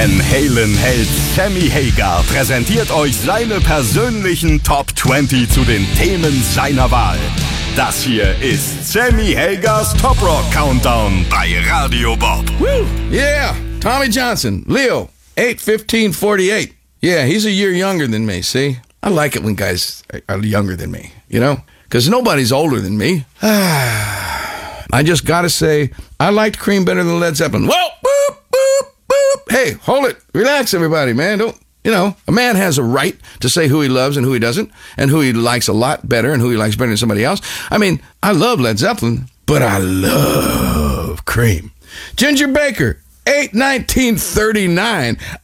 Van Halen-Held Sammy Hagar präsentiert euch seine persönlichen Top 20 zu den Themen seiner Wahl. Das hier ist Sammy Hagars Top Rock Countdown bei Radio Bob. Woo! Yeah, Tommy Johnson, Leo, 8/15/48. Yeah, he's a year younger than me, see? I like it when guys are younger than me, you know? Because nobody's older than me. I just gotta say, I liked Cream better than Led Zeppelin. Whoa! Boop, boop, boop. Hey, hold it. Relax, everybody, man. Don't, a man has a right to say who he loves and who he doesn't, and who he likes a lot better and who he likes better than somebody else. I mean, I love Led Zeppelin, but I love Cream. Ginger Baker, 8/19/39.